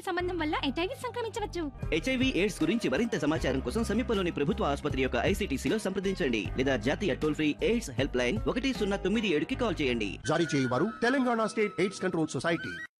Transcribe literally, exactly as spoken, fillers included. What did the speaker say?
సంబంధం వల్ల HIV సంక్రమించవచ్చు. HIV AIDS గురించి మరింత సమాచారం కోసం సమీపంలోని ప్రభుత్వ ఆసుపత్రి యొక్క ఐసీటీసీలో సంప్రదించండి లేదా జాతీయ toll free AIDS help line ఒకటి సున్నా తొమ్మిది ఏడుకి కాల్ చేయండి. జారీ చేయవారు Telangana state AIDS control society.